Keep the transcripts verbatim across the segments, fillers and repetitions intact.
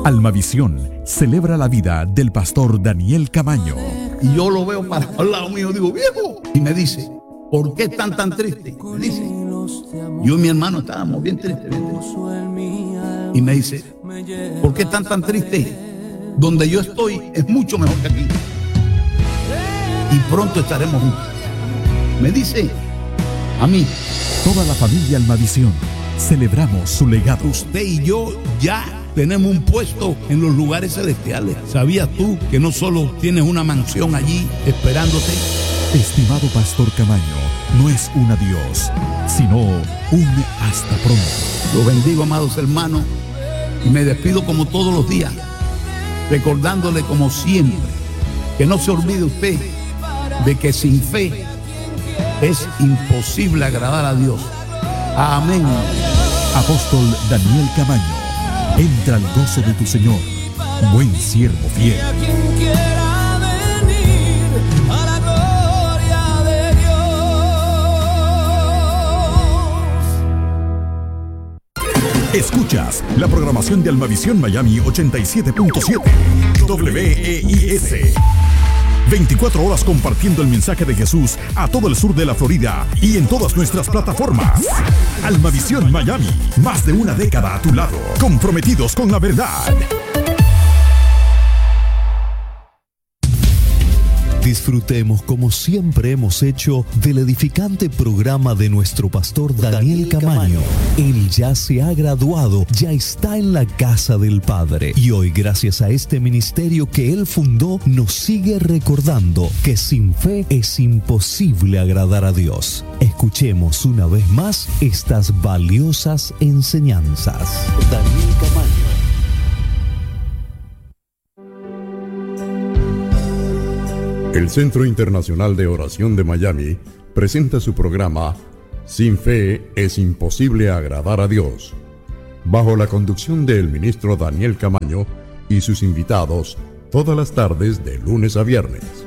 Almavisión celebra la vida del pastor Daniel Camaño. Y yo lo veo para al lado mío, digo, viejo. Y me dice, ¿por qué están tan tristes? Me dice, yo y mi hermano estábamos bien tristes, bien tristes. Y me dice, ¿por qué están tan tristes? Donde yo estoy es mucho mejor que aquí. Y pronto estaremos juntos. Me dice, a mí. Toda la familia Almavisión celebramos su legado. Usted y yo ya tenemos un puesto en los lugares celestiales. ¿Sabías tú que no solo tienes una mansión allí esperándote? Estimado pastor Camaño, no es un adiós, sino un hasta pronto. Lo bendigo, amados hermanos, y me despido como todos los días, recordándole como siempre que no se olvide usted de que sin fe es imposible agradar a Dios. Amén. Apóstol Daniel Camaño, entra al gozo de tu Señor, buen siervo fiel. Escuchas la programación de Almavisión Miami ochenta y siete punto siete W E I S. veinticuatro horas compartiendo el mensaje de Jesús a todo el sur de la Florida y en todas nuestras plataformas. Almavisión Miami, más de una década a tu lado, comprometidos con la verdad. Disfrutemos como siempre hemos hecho del edificante programa de nuestro pastor Daniel Camaño. Él ya se ha graduado, ya está en la casa del Padre y hoy, gracias a este ministerio que él fundó, nos sigue recordando que sin fe es imposible agradar a Dios. Escuchemos una vez más estas valiosas enseñanzas. Daniel Camaño. El Centro Internacional de Oración de Miami presenta su programa Sin Fe es Imposible Agradar a Dios, bajo la conducción del ministro Daniel Camaño y sus invitados, todas las tardes de lunes a viernes.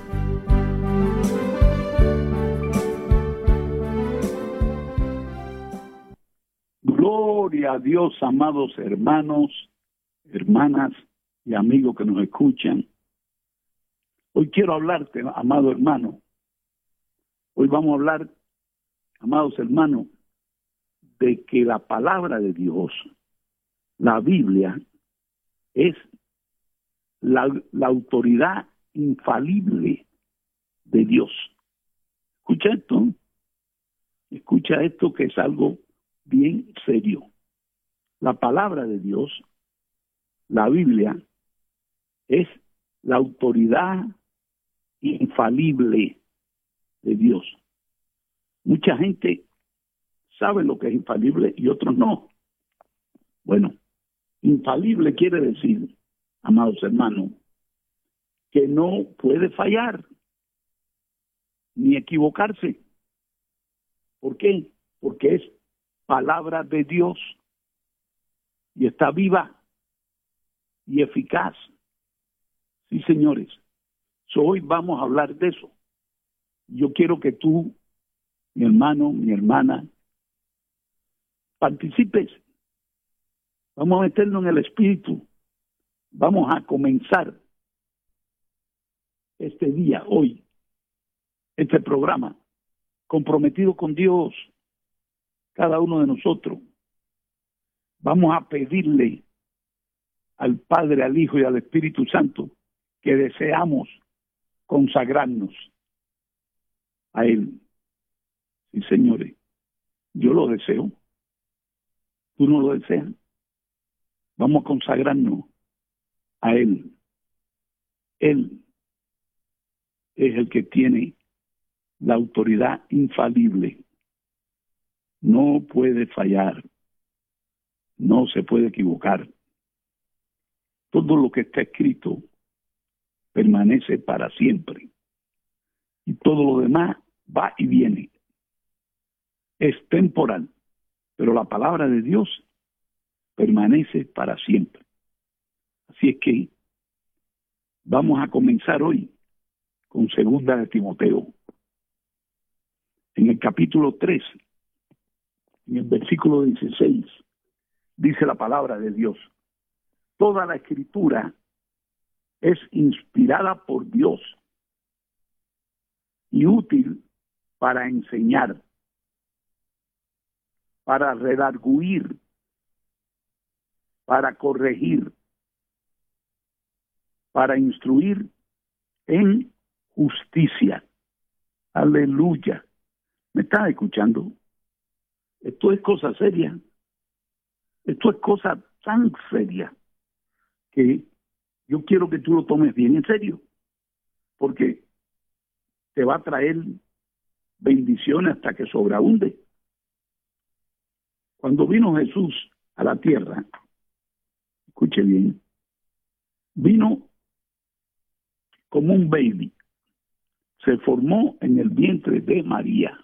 Gloria a Dios, amados hermanos, hermanas y amigos que nos escuchan. Hoy quiero hablarte, amado hermano. Hoy vamos a hablar, amados hermanos, de que la palabra de Dios, la Biblia, es la, la autoridad infalible de Dios. Escucha esto, escucha esto que es algo bien serio. La palabra de Dios, la Biblia, es la autoridad infalible de Dios. Mucha gente sabe lo que es infalible y otros no. Bueno, infalible quiere decir, amados hermanos, que no puede fallar ni equivocarse. ¿Por qué? Porque es palabra de Dios y está viva y eficaz. Sí, señores. So, hoy vamos a hablar de eso. Yo quiero que tú, mi hermano, mi hermana, participes. Vamos a meternos en el espíritu. Vamos a comenzar este día, hoy, este programa, comprometido con Dios, cada uno de nosotros. Vamos a pedirle al Padre, al Hijo y al Espíritu Santo que deseamos consagrarnos a Él. Sí, señores, yo lo deseo. ¿Tú no lo deseas? Vamos a consagrarnos a Él. Él es el que tiene la autoridad infalible. No puede fallar. No se puede equivocar. Todo lo que está escrito permanece para siempre. Y todo lo demás va y viene. Es temporal, pero la palabra de Dios permanece para siempre. Así es que vamos a comenzar hoy con Segunda de Timoteo. En el capítulo tres, en el versículo dieciséis, dice la palabra de Dios: toda la escritura es inspirada por Dios y útil para enseñar, para redarguir, para corregir, para instruir en justicia. Aleluya. ¿Me estás escuchando? Esto es cosa seria. Esto es cosa tan seria que yo quiero que tú lo tomes bien en serio, porque te va a traer bendiciones hasta que sobreabunde. Cuando vino Jesús a la tierra, escuche bien, vino como un baby, se formó en el vientre de María.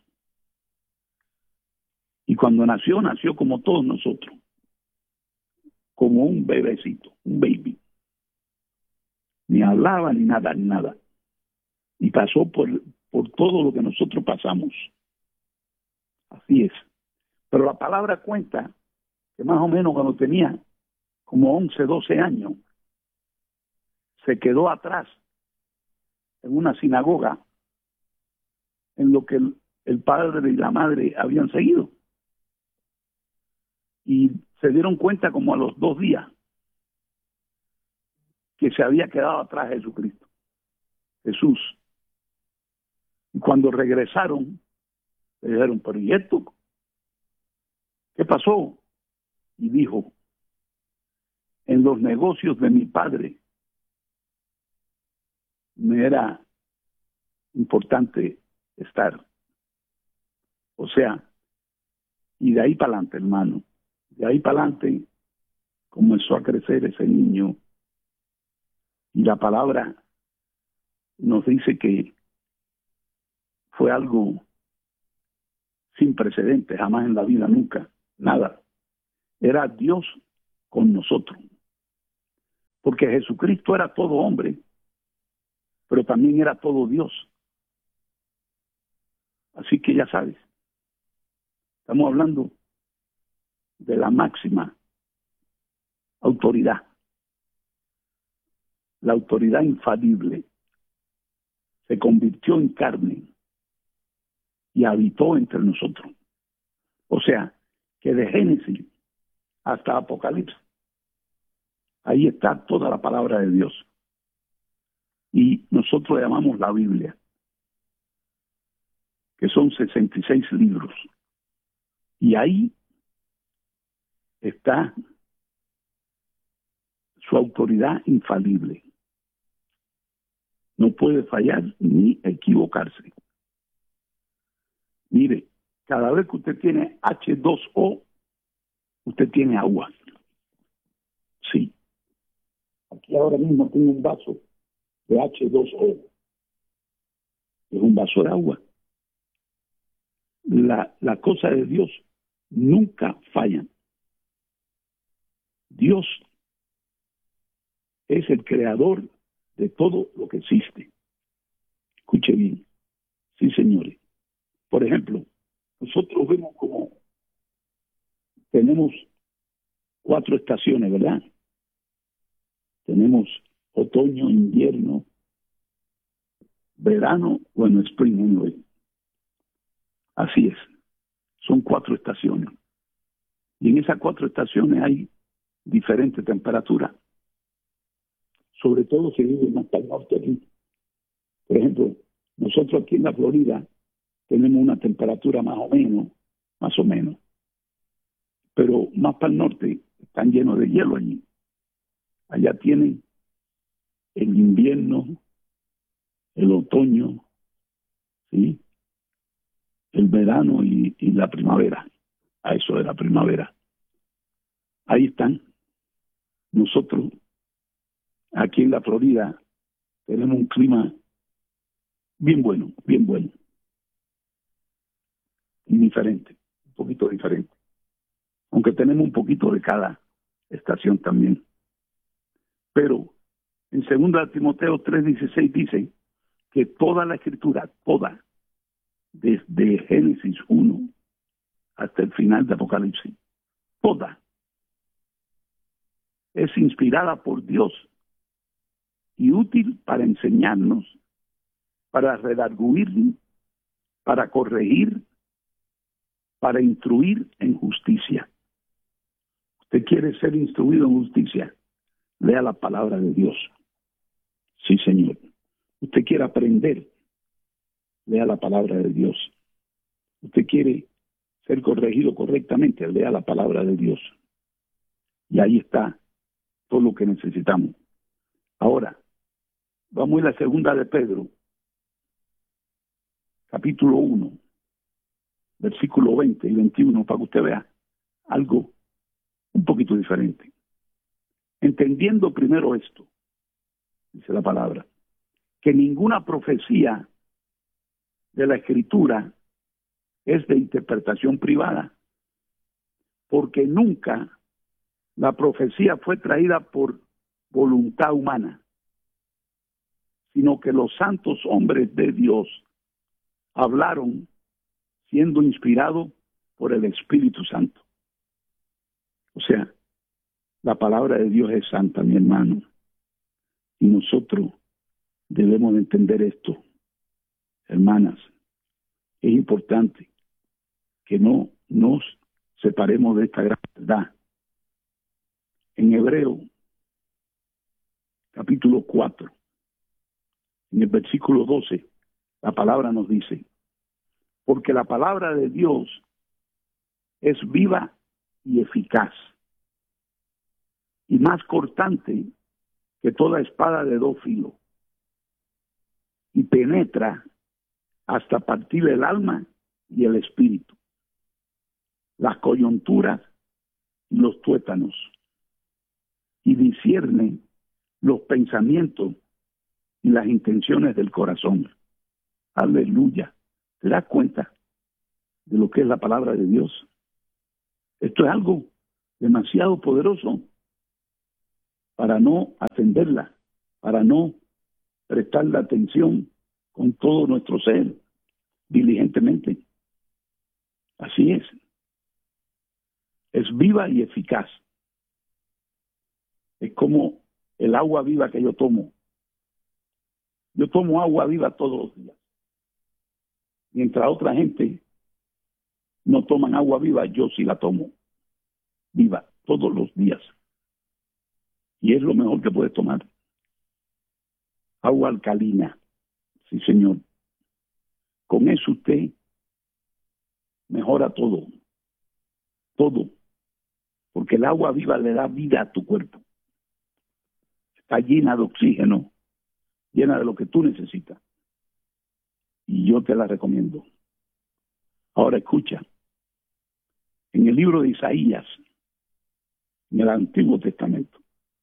Y cuando nació, nació como todos nosotros, como un bebecito, un baby. Ni hablaba, ni nada, ni nada. Y pasó por, por todo lo que nosotros pasamos. Así es. Pero la palabra cuenta que más o menos cuando tenía como once, doce años, se quedó atrás en una sinagoga en lo que el, el padre y la madre habían seguido. Y se dieron cuenta como a los dos días que se había quedado atrás Jesucristo, Jesús. Y cuando regresaron, le dijeron, pero ¿y esto? ¿Qué pasó? Y dijo, en los negocios de mi padre me era importante estar. O sea, y de ahí para adelante, hermano, de ahí para adelante comenzó a crecer ese niño. Y la palabra nos dice que fue algo sin precedentes, jamás en la vida, nunca, nada. Era Dios con nosotros. Porque Jesucristo era todo hombre, pero también era todo Dios. Así que ya sabes, estamos hablando de la máxima autoridad. La autoridad infalible se convirtió en carne y habitó entre nosotros. O sea, que de Génesis hasta Apocalipsis, ahí está toda la palabra de Dios. Y nosotros le llamamos la Biblia, que son sesenta y seis libros. Y ahí está su autoridad infalible. No puede fallar ni equivocarse. Mire, cada vez que usted tiene H dos O, usted tiene agua. Sí. Aquí ahora mismo tengo un vaso de H dos O. Es un vaso de agua. La, la cosa de Dios nunca falla. Dios es el creador de todo lo que existe. Escuche bien. Sí, señores. Por ejemplo, nosotros vemos como tenemos cuatro estaciones, ¿verdad? Tenemos otoño, invierno, verano, bueno, spring anyway. Así es. Son cuatro estaciones. Y en esas cuatro estaciones hay diferentes temperaturas. Sobre todo si vive más para el norte aquí. Por ejemplo, nosotros aquí en la Florida tenemos una temperatura más o menos, más o menos. Pero más para el norte están llenos de hielo allí. Allá tienen el invierno, el otoño, ¿sí? El verano y, y la primavera. A eso de la primavera. Ahí están. Nosotros, aquí en la Florida, tenemos un clima bien bueno, bien bueno. Y diferente, un poquito diferente. Aunque tenemos un poquito de cada estación también. Pero en segunda Timoteo tres dieciséis dice que toda la escritura, toda, desde Génesis uno hasta el final de Apocalipsis, toda, es inspirada por Dios y útil para enseñarnos, para redarguir, para corregir, para instruir en justicia. ¿Usted quiere ser instruido en justicia? Lea la palabra de Dios. Sí, Señor. ¿Usted quiere aprender? Lea la palabra de Dios. ¿Usted quiere ser corregido correctamente? Lea la palabra de Dios. Y ahí está todo lo que necesitamos. Ahora, vamos a la segunda de Pedro, capítulo uno, versículo veinte y veintiuno, para que usted vea algo un poquito diferente. Entendiendo primero esto, dice la palabra, que ninguna profecía de la Escritura es de interpretación privada, porque nunca la profecía fue traída por voluntad humana, sino que los santos hombres de Dios hablaron siendo inspirados por el Espíritu Santo. O sea, la palabra de Dios es santa, mi hermano, y nosotros debemos de entender esto, hermanas. Es importante que no nos separemos de esta gran verdad. En Hebreo, capítulo cuatro, en el versículo doce, la palabra nos dice, porque la palabra de Dios es viva y eficaz, y más cortante que toda espada de dos filos, y penetra hasta partir el alma y el espíritu, las coyunturas y los tuétanos, y discierne los pensamientos y las intenciones del corazón. Aleluya. ¿Te das cuenta de lo que es la palabra de Dios? Esto es algo demasiado poderoso para no atenderla, para no prestarle atención con todo nuestro ser, diligentemente. Así es. Es viva y eficaz. Es como el agua viva que yo tomo. Yo tomo agua viva todos los días. Mientras otra gente no toman agua viva, yo sí la tomo viva todos los días. Y es lo mejor que puede tomar. Agua alcalina. Sí, señor. Con eso usted mejora todo. Todo. Porque el agua viva le da vida a tu cuerpo. Está llena de oxígeno, llena de lo que tú necesitas. Y yo te la recomiendo. Ahora escucha. En el libro de Isaías, en el Antiguo Testamento,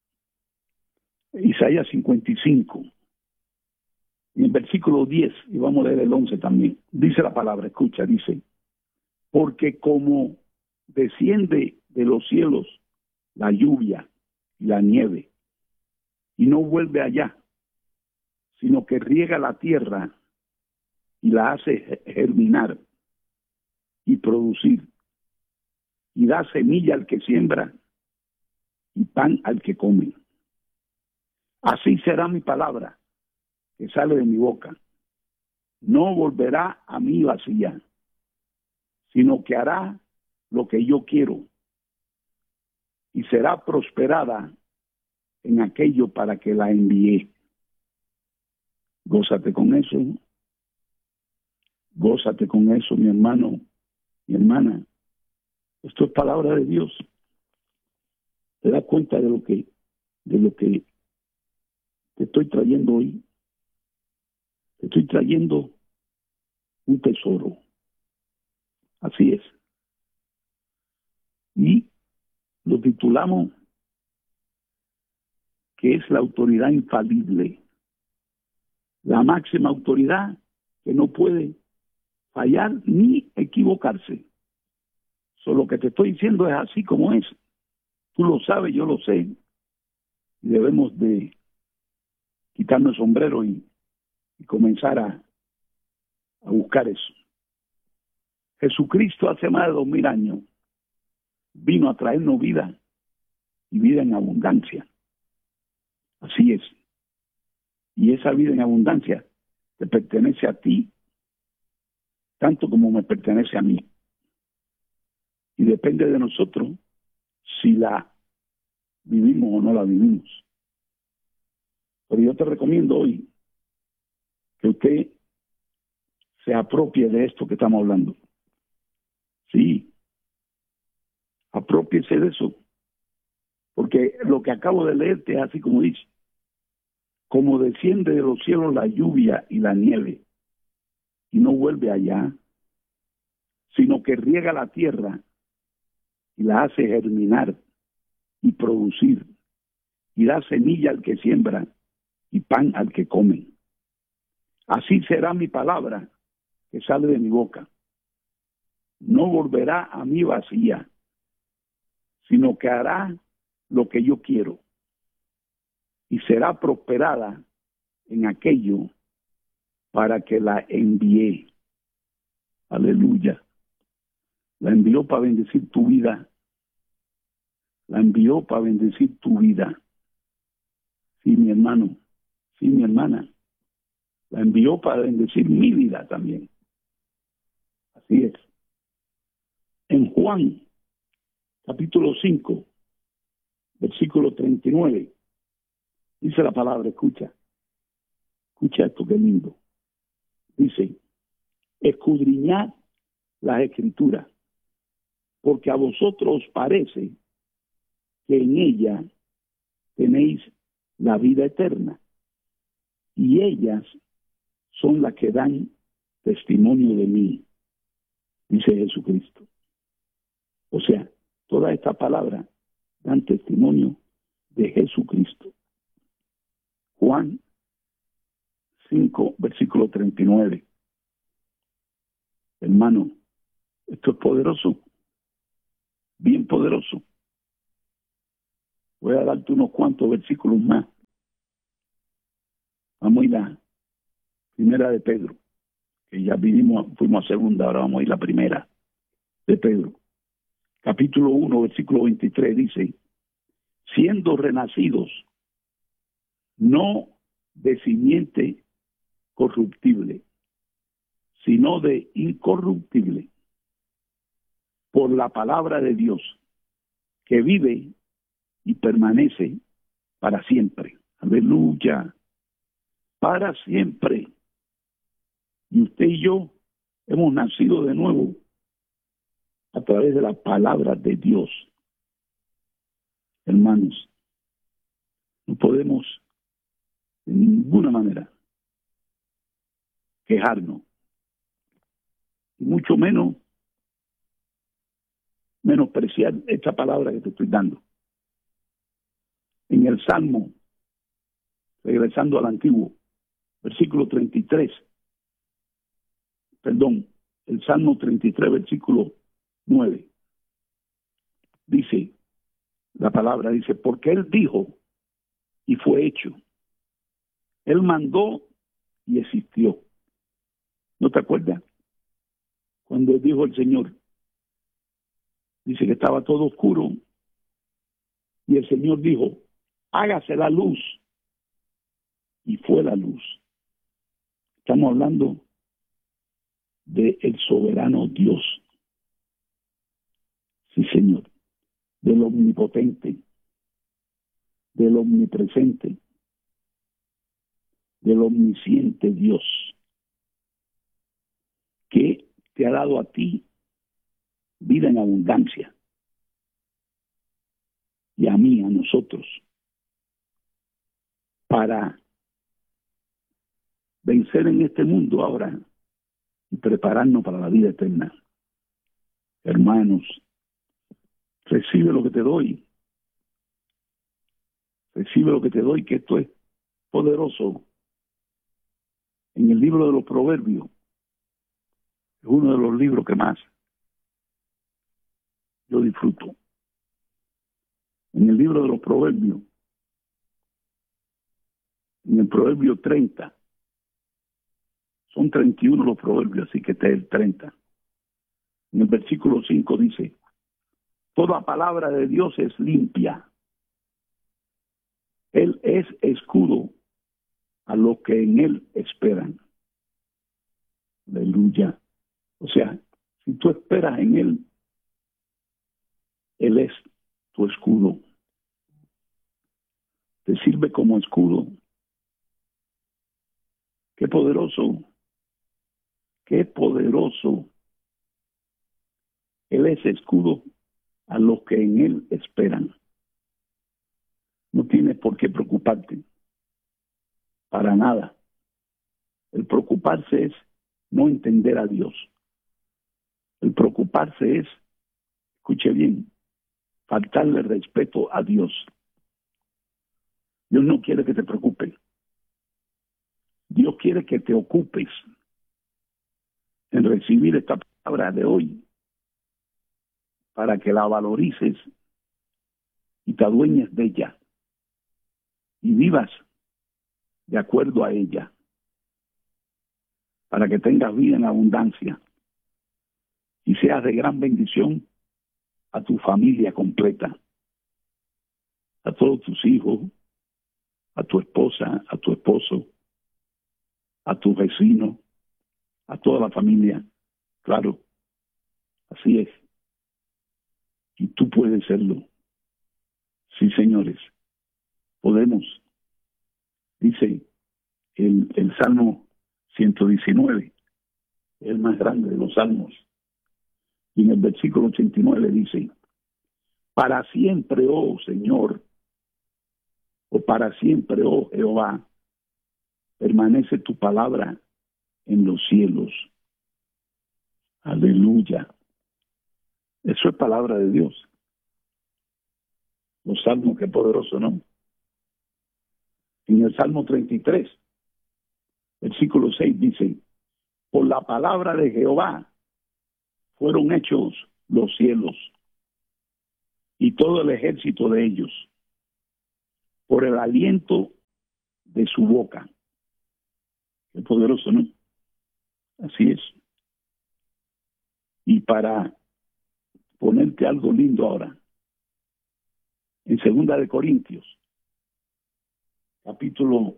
Isaías cincuenta y cinco, en el versículo diez, y vamos a leer el once también, dice la palabra, escucha, dice, porque como desciende de los cielos la lluvia y la nieve, y no vuelve allá, sino que riega la tierra y la hace germinar y producir, y da semilla al que siembra y pan al que come. Así será mi palabra que sale de mi boca. No volverá a mí vacía, sino que hará lo que yo quiero y será prosperada en aquello para que la envié. Gózate con eso. Gózate con eso, mi hermano, mi hermana. Esto es palabra de Dios. ¿Te das cuenta de lo que, de lo que te estoy trayendo hoy? Te estoy trayendo un tesoro. Así es. Y lo titulamos que es la autoridad infalible. La máxima autoridad que no puede fallar ni equivocarse. Solo que te estoy diciendo es así como es. Tú lo sabes, yo lo sé. Y debemos de quitarnos el sombrero y, y comenzar a, a buscar eso. Jesucristo hace más de dos mil años vino a traernos vida y vida en abundancia. Así es. Y esa vida en abundancia te pertenece a ti, tanto como me pertenece a mí. Y depende de nosotros si la vivimos o no la vivimos. Pero yo te recomiendo hoy que usted se apropie de esto que estamos hablando. Sí, apropiese de eso. Porque lo que acabo de leerte es así como dice: como desciende de los cielos la lluvia y la nieve, y no vuelve allá, sino que riega la tierra y la hace germinar y producir, y da semilla al que siembra y pan al que come. Así será mi palabra que sale de mi boca. No volverá a mí vacía, sino que hará lo que yo quiero, y será prosperada en aquello para que la envié. Aleluya. La envió para bendecir tu vida. La envió para bendecir tu vida. Sí, mi hermano. Sí, mi hermana. La envió para bendecir mi vida también. Así es. En Juan, capítulo cinco, versículo treinta y nueve, dice la palabra, escucha. Escucha esto, qué lindo. Dice: escudriñad las escrituras, porque a vosotros os parece que en ella tenéis la vida eterna, y ellas son las que dan testimonio de mí, dice Jesucristo. O sea, todas estas palabras dan testimonio de Jesucristo. Juan cinco, versículo treinta y nueve. Hermano, esto es poderoso, bien poderoso. Voy a darte unos cuantos versículos más. Vamos a ir a la primera de Pedro, que ya vinimos, fuimos a segunda, ahora vamos a ir a la primera de Pedro. Capítulo uno, versículo veintitrés, dice: siendo renacidos, no de simiente corruptible, sino de incorruptible, por la palabra de Dios, que vive y permanece para siempre. Aleluya. Para siempre. Y usted y yo hemos nacido de nuevo a través de la palabra de Dios. Hermanos, no podemos de ninguna manera quejarnos, y mucho menos menospreciar esta palabra que te estoy dando. En el Salmo, regresando al Antiguo, versículo treinta y tres, perdón, el Salmo treinta y tres, versículo nueve, dice, la palabra dice: porque Él dijo y fue hecho. Él mandó y existió. ¿No te acuerdas? Cuando dijo el Señor, dice que estaba todo oscuro, y el Señor dijo: hágase la luz, y fue la luz. Estamos hablando de el soberano Dios. Sí, Señor. Del omnipotente, del omnipresente, del omnisciente Dios, que te ha dado a ti vida en abundancia, y a mí, a nosotros, para vencer en este mundo ahora y prepararnos para la vida eterna. Hermanos, recibe lo que te doy. Recibe lo que te doy, que esto es poderoso. En el libro de los Proverbios, es uno de los libros que más yo disfruto. En el libro de los Proverbios, en el Proverbio treinta, son treinta y uno los proverbios, así que este es el treinta. En el versículo cinco dice: toda palabra de Dios es limpia Él es escudo a los que en Él esperan. Aleluya. O sea, si tú esperas en Él, Él es tu escudo. Te sirve como escudo. Qué poderoso. Qué poderoso. Él es escudo a los que en Él esperan. No tienes por qué preocuparte. Para nada. El preocuparse es no entender a Dios. El preocuparse es, escuche bien, faltarle respeto a Dios. Dios no quiere que te preocupes. Dios quiere que te ocupes en recibir esta palabra de hoy para que la valorices y te adueñes de ella y vivas de acuerdo a ella, para que tengas vida en abundancia y seas de gran bendición a tu familia completa, a todos tus hijos, a tu esposa, a tu esposo, a tu vecino, a toda la familia. Claro, así es. Y tú puedes serlo. Sí, señores, podemos. Dice el, el Salmo ciento diecinueve, el más grande de los salmos. Y en el versículo ochenta y nueve dice, para siempre, oh Señor, o para siempre, oh Jehová, permanece tu palabra en los cielos. Aleluya. Eso es palabra de Dios. Los salmos, qué poderoso, ¿no? En el Salmo treinta y tres, versículo seis dice, por la palabra de Jehová fueron hechos los cielos y todo el ejército de ellos, por el aliento de su boca. Qué poderoso, ¿no? Así es. Y para ponerte algo lindo ahora, en Segunda de Corintios, capítulo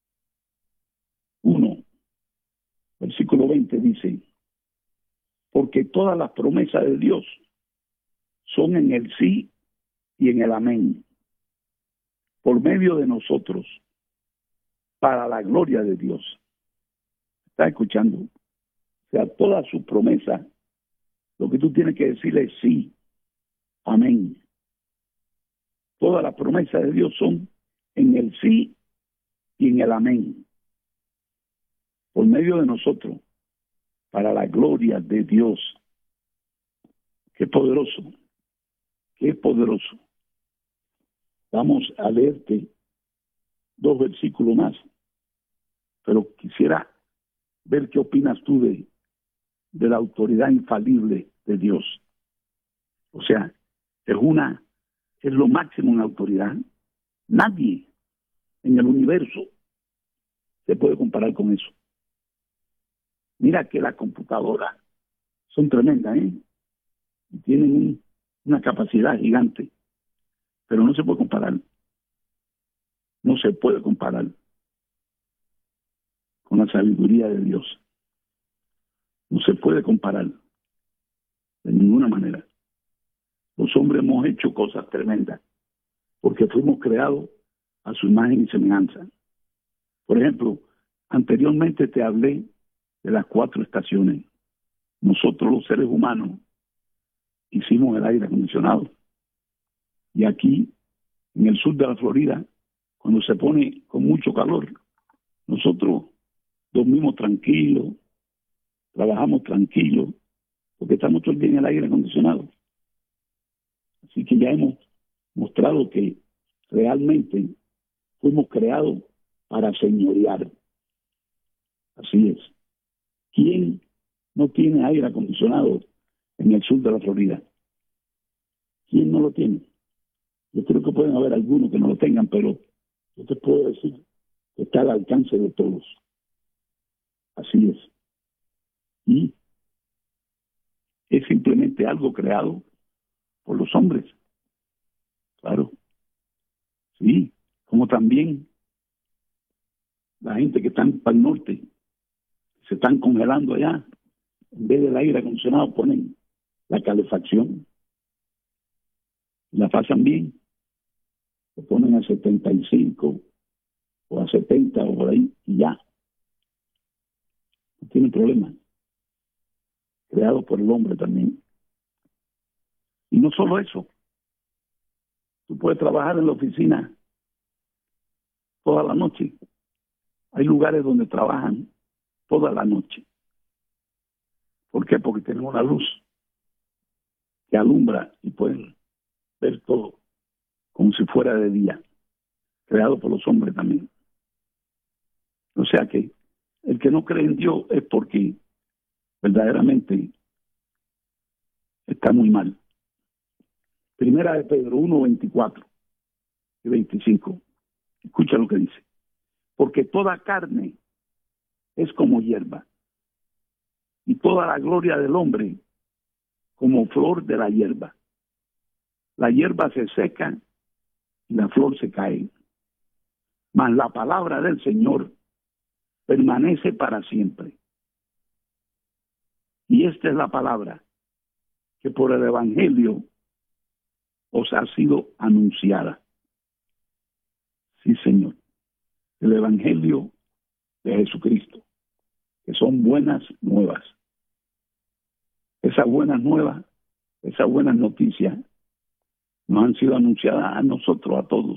uno, versículo veinte dice, porque todas las promesas de Dios son en el sí y en el amén, por medio de nosotros, para la gloria de Dios. ¿Está escuchando? O sea, todas sus promesas, lo que tú tienes que decirle es sí, amén. Todas las promesas de Dios son en el sí y en el amén, por medio de nosotros, para la gloria de Dios. Qué poderoso, qué poderoso. Vamos a leerte dos versículos más, pero quisiera ver qué opinas tú de, de la autoridad infalible de Dios. O sea, es una, es lo máximo en autoridad. Nadie en el universo se puede comparar con eso. Mira que las computadoras son tremendas, ¿eh? Y tienen un, una capacidad gigante, pero no se puede comparar. No se puede comparar con la sabiduría de Dios. No se puede comparar de ninguna manera. Los hombres hemos hecho cosas tremendas porque fuimos creados a su imagen y semejanza. Por ejemplo, anteriormente te hablé de las cuatro estaciones. Nosotros los seres humanos hicimos el aire acondicionado. Y aquí, en el sur de la Florida, cuando se pone con mucho calor, nosotros dormimos tranquilos, trabajamos tranquilos, porque estamos todo el día en el aire acondicionado. Así que ya hemos mostrado que realmente fuimos creados para señorear. Así es. ¿Quién no tiene aire acondicionado en el sur de la Florida? ¿Quién no lo tiene? Yo creo que pueden haber algunos que no lo tengan, pero yo te puedo decir que está al alcance de todos. Así es. Y es simplemente algo creado por los hombres. Claro. Sí, como también la gente que está para el norte, se están congelando allá, en vez del aire acondicionado ponen la calefacción, la pasan bien, lo ponen a setenta y cinco o a setenta o por ahí, y ya, no tienen problema, creado por el hombre también. Y no solo eso, tú puedes trabajar en la oficina toda la noche. Hay lugares donde trabajan toda la noche. ¿Por qué? Porque tienen una luz que alumbra y pueden ver todo como si fuera de día, creado por los hombres también. O sea que el que no cree en Dios es porque verdaderamente está muy mal. Primera de Pedro uno, veinticuatro y veinticinco. Escucha lo que dice. Porque toda carne es como hierba, y toda la gloria del hombre como flor de la hierba. La hierba se seca y la flor se cae, mas la palabra del Señor permanece para siempre. Y esta es la palabra que por el Evangelio os ha sido anunciada. Sí, Señor. El Evangelio de Jesucristo, que son buenas nuevas. Esas buenas nuevas, esas buenas noticias nos han sido anunciadas a nosotros, a todos.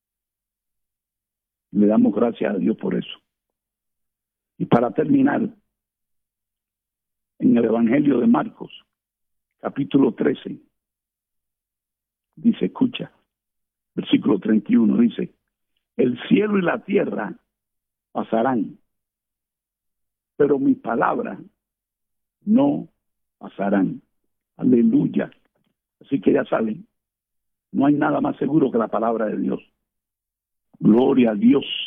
Le damos gracias a Dios por eso. Y para terminar, en el Evangelio de Marcos, capítulo trece, dice, escucha, versículo treinta y uno, dice, el cielo y la tierra pasarán, pero mis palabras no pasarán. Aleluya. Así que ya saben, no hay nada más seguro que la palabra de Dios. Gloria a Dios.